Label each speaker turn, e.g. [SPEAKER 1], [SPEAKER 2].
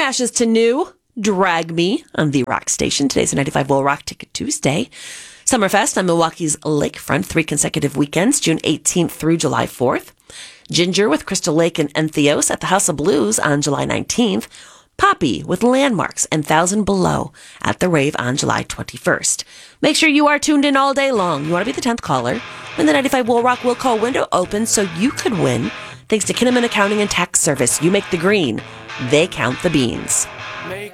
[SPEAKER 1] Ashes to New, Drag Me on the Rock Station. Today's a 95 Will Rock Ticket Tuesday. Summerfest on Milwaukee's Lakefront, 3 consecutive weekends, June 18th through July 4th. Ginger with Crystal Lake and Entheos at the House of Blues on July 19th. Poppy with Landmarks and Thousand Below at the Rave on July 21st. Make sure you are tuned in all day long. You want to be the 10th caller when the 95 Will Rock Will Call window opens so you could win. Thanks to Kinnaman Accounting and Tax Service, you make the green. They count the beans.
[SPEAKER 2] Make